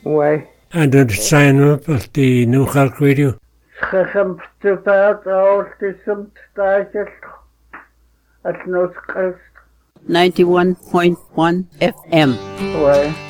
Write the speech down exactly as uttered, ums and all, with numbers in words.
Ouais. And then sign up at the New Cork Radio. Schacham stupaat autism stajelt. At nos Christ. ninety-one point one F M. Ouais.